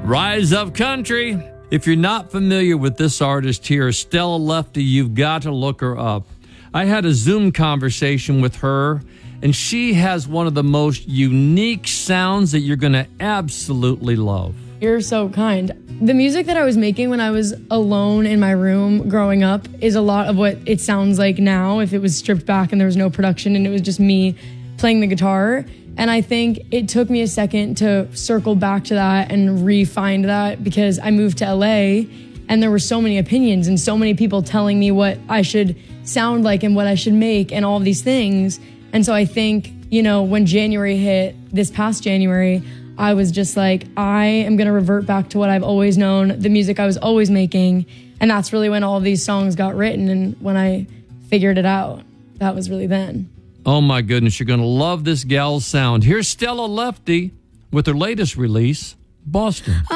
Rise of Country. If you're not familiar with this artist here, Stella Lefty, you've got to look her up. I had a Zoom conversation with her, and she has one of the most unique sounds that you're going to absolutely love. You're so kind. The music that I was making when I was alone in my room growing up is a lot of what it sounds like now if it was stripped back and there was no production and it was just me playing the guitar. And I think it took me a second to circle back to that and re-find that because I moved to LA and there were so many opinions and so many people telling me what I should sound like and what I should make and all of these things. And so I think, you know, when January hit, this past January, I was just like, I am going to revert back to what I've always known, the music I was always making. And that's really when all of these songs got written. And when I figured it out, that was really then. Oh my goodness, you're going to love this gal's sound. Here's Stella Lefty with her latest release, Boston.